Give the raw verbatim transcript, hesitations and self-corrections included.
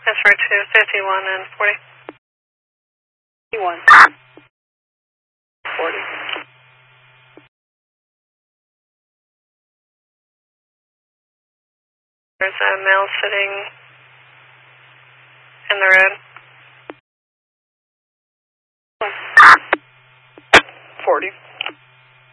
Transfer to fifty-one and forty. fifty-one. forty. There's a male sitting in the road.